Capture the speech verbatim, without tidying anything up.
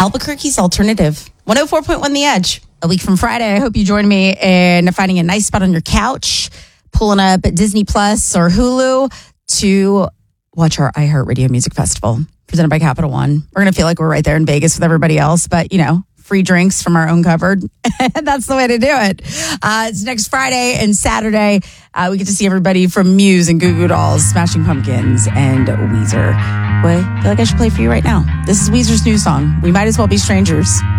Albuquerque's alternative. one oh four point one The Edge. A week from Friday, I hope you join me in finding a nice spot on your couch, pulling up at Disney Plus or Hulu to watch our iHeartRadio Music Festival presented by Capital One. We're going to feel like we're right there in Vegas with everybody else, but, you know, free drinks from our own cupboard. That's the way to do it. Uh, it's next Friday and Saturday. Uh, we get to see everybody from Muse and Goo Goo Dolls, Smashing Pumpkins, and Weezer. Well, I feel like I should play for you right now. This is Weezer's new song, We Might As Well Be Strangers.